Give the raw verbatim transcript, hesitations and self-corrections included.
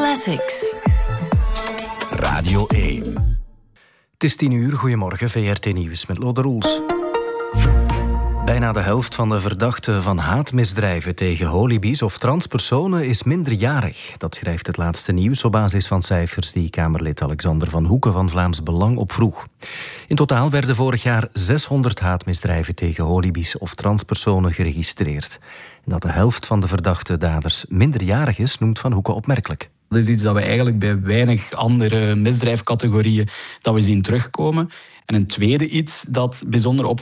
Classics. Radio één. Het is tien uur, goedemorgen, V R T Nieuws met Lode Roels. Bijna de helft van de verdachten van haatmisdrijven tegen holibies of transpersonen is minderjarig. Dat schrijft het laatste nieuws op basis van cijfers die Kamerlid Alexander van Hoeken van Vlaams Belang opvroeg. In totaal werden vorig jaar zeshonderd haatmisdrijven tegen holibies of transpersonen geregistreerd. En dat de helft van de verdachte daders minderjarig is, noemt Van Hoeken opmerkelijk. Dat is iets dat we eigenlijk bij weinig andere misdrijfcategorieën dat we zien terugkomen. En een tweede iets dat bijzonder